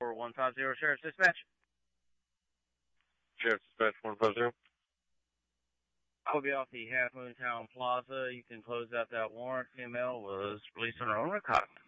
4150 Sheriff's Dispatch. Sheriff's Dispatch 150. I'll be off the Half Moon Town Plaza. You can close out that warrant. Female was released on her own recognizance.